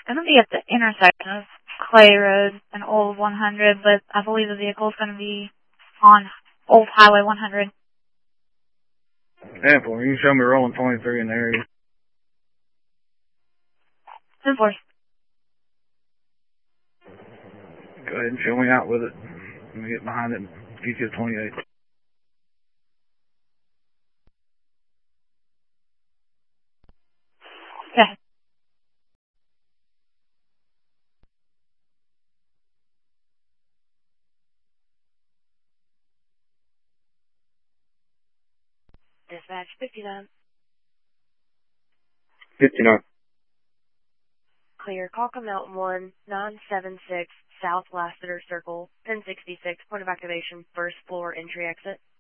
going to be at the intersection of Clay Road and Old 100, but I believe the vehicle is going to be on Old Highway 100. Ample, you can show me rolling 23 in the area. 10-4. Go ahead and show me out with it. Let me get behind it and get you 28. Okay. Dispatch 59. 59. Clear. Call come out 1976 South Lassiter Circle, 1066, point of activation, first floor entry exit.